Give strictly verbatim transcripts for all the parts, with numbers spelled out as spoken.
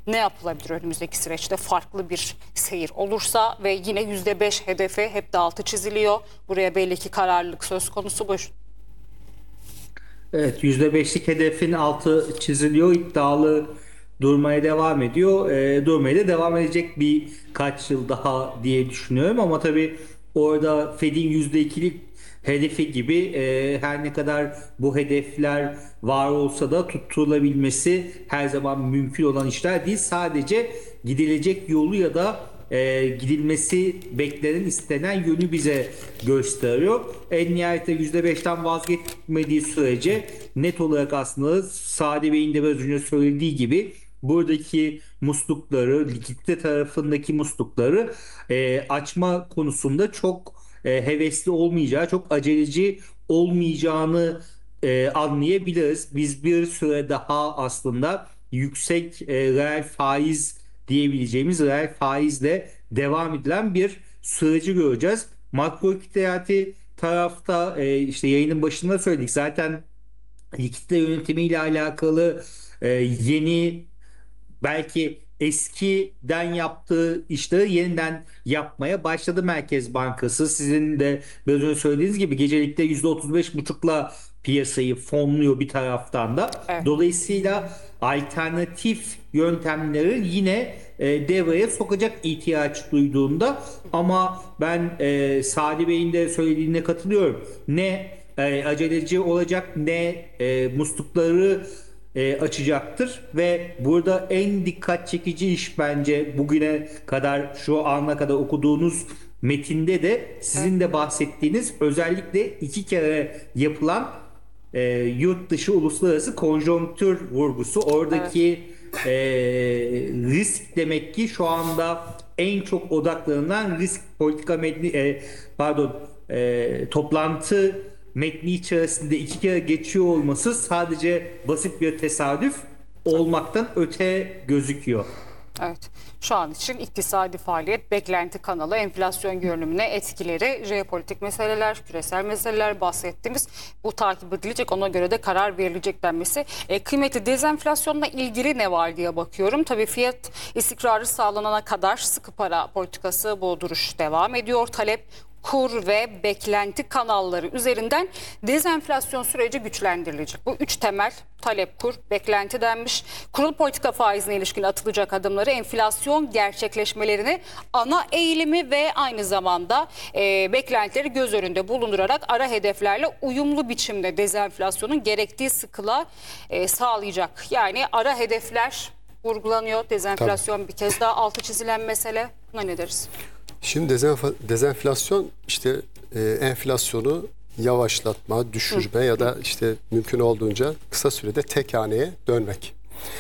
ne yapılabilir önümüzdeki süreçte farklı bir seyir olursa ve yine yüzde beş hedefi hep de altı çiziliyor. Buraya belli ki kararlılık söz konusu. Bu. Evet, yüzde beşlik hedefin altı çiziliyor. İddialı durmaya devam ediyor. E, durmaya da devam edecek birkaç yıl daha diye düşünüyorum. Ama tabii orada Fed'in yüzde ikilik hedefi gibi e, her ne kadar bu hedefler var olsa da tutturulabilmesi her zaman mümkün olan işler değil. Sadece gidilecek yolu ya da e, gidilmesi beklenen istenen yönü bize gösteriyor. En nihayetinde yüzde beşten vazgeçmediği sürece net olarak aslında Sadi Bey'in de biraz önce söylediği gibi buradaki muslukları, likidite tarafındaki muslukları e, açma konusunda çok e, hevesli olmayacağı, çok aceleci olmayacağını e, anlayabiliriz. Biz bir süre daha aslında yüksek e, reel faiz diyebileceğimiz reel faizle devam edilen bir süreci göreceğiz. Makro iktisadi tarafta e, işte yayının başında söyledik zaten likidite yönetimiyle alakalı e, yeni belki eskiden yaptığı işleri yeniden yapmaya başladı Merkez Bankası. Sizin de biraz önce söylediğiniz gibi gecelikte yüzde otuz beş buçukla piyasayı fonluyor bir taraftan da. Evet. Dolayısıyla alternatif yöntemleri yine e, devreye sokacak ihtiyaç duyduğunda ama ben e, Sadi Bey'in de söylediğine katılıyorum. Ne e, aceleci olacak ne e, muslukları e, açacaktır ve burada en dikkat çekici iş bence bugüne kadar şu ana kadar okuduğunuz metinde de sizin de bahsettiğiniz özellikle iki kere yapılan e, yurt dışı uluslararası konjonktür vurgusu. Oradaki e, risk demek ki şu anda en çok odaklanılan risk politika metni e, pardon e, toplantı metni içerisinde iki kere geçiyor olması sadece basit bir tesadüf olmaktan öte gözüküyor. Evet. Şu an için iktisadi faaliyet, beklenti kanalı, enflasyon görünümüne etkileri, jeopolitik meseleler, küresel meseleler bahsettiğimiz bu takip edilecek, ona göre de karar verilecek denmesi. E, kıymetli dezenflasyonla ilgili ne var diye bakıyorum. Tabii fiyat istikrarı sağlanana kadar sıkı para politikası bu duruş devam ediyor. Talep, kur ve beklenti kanalları üzerinden dezenflasyon süreci güçlendirilecek. Bu üç temel talep, kur, beklenti denmiş. Kurul politika faizine ilişkin atılacak adımları enflasyon gerçekleşmelerini ana eğilimi ve aynı zamanda e, beklentileri göz önünde bulundurarak ara hedeflerle uyumlu biçimde dezenflasyonun gerektiği sıkılığa e, sağlayacak. Yani ara hedefler vurgulanıyor. Dezenflasyon Tabii. bir kez daha altı çizilen mesele. Buna ne deriz? Şimdi dezenf dezenflasyon işte e, enflasyonu yavaşlatma, düşürme Hı. ya da işte mümkün olduğunca kısa sürede tek haneye dönmek.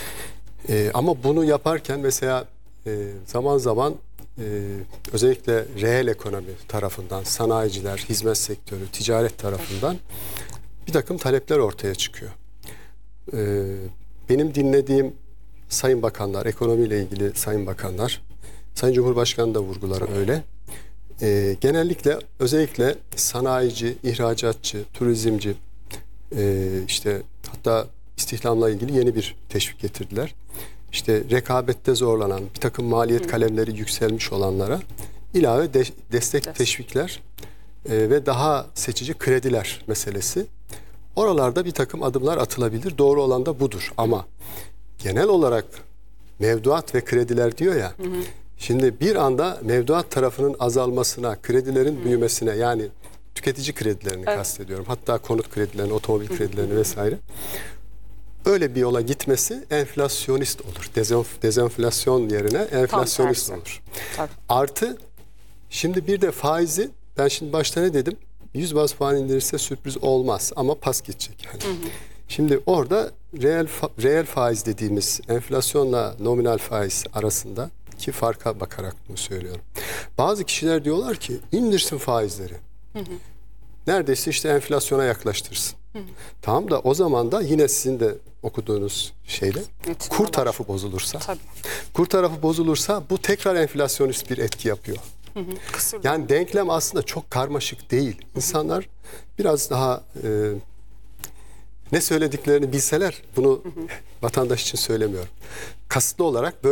E, ama bunu yaparken mesela e, zaman zaman e, özellikle reel ekonomi tarafından, sanayiciler, hizmet sektörü, ticaret tarafından bir takım talepler ortaya çıkıyor. E, benim dinlediğim sayın bakanlar, ekonomiyle ilgili sayın bakanlar, Sayın Cumhurbaşkanı da vurguları öyle. Ee, genellikle özellikle sanayici, ihracatçı, turizmci, e, işte hatta istihdamla ilgili yeni bir teşvik getirdiler. İşte rekabette zorlanan, bir takım maliyet kalemleri yükselmiş olanlara ilave de destek teşvikler e, ve daha seçici krediler meselesi. Oralarda bir takım adımlar atılabilir. Doğru olan da budur. Ama genel olarak mevduat ve krediler diyor ya. Hı hı. Şimdi bir anda mevduat tarafının azalmasına, kredilerin hmm. büyümesine, yani tüketici kredilerini evet. kastediyorum. Hatta konut kredilerini, otomobil kredilerini vesaire. Öyle bir yola gitmesi enflasyonist olur. Dezenf dezenflasyon yerine enflasyonist olur. Tabii. Artı şimdi bir de faizi, ben şimdi başta ne dedim? yüz baz puan indirirse sürpriz olmaz ama pas geçecek. Yani. Hı hı. Şimdi orada reel, fa reel faiz dediğimiz enflasyonla nominal faiz arasında ki farka bakarak bunu söylüyorum. Bazı kişiler diyorlar ki indirsin faizleri. Hı hı. Neredeyse işte enflasyona yaklaştırsın. Hı hı. Tamam da o zaman da yine sizin de okuduğunuz şeyle evet, kur tarafı bozulursa. Tabii. Kur tarafı bozulursa bu tekrar enflasyonist bir etki yapıyor. Hı hı. Yani denklem aslında çok karmaşık değil. İnsanlar biraz daha e, ne söylediklerini bilseler, bunu hı hı. vatandaş için söylemiyorum, kasıtlı olarak böyle